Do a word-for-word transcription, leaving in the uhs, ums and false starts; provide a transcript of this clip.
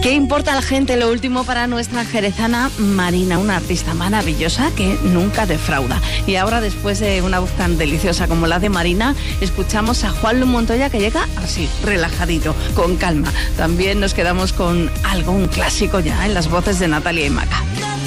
¿Qué importa a la gente? Lo último para nuestra jerezana Marina, una artista maravillosa que nunca defrauda. Y ahora, después de una voz tan deliciosa como la de Marina, escuchamos a Juanlu Montoya, que llega así, relajadito, con calma. También nos quedamos con algo, un clásico ya, en las voces de Natalia y Maca.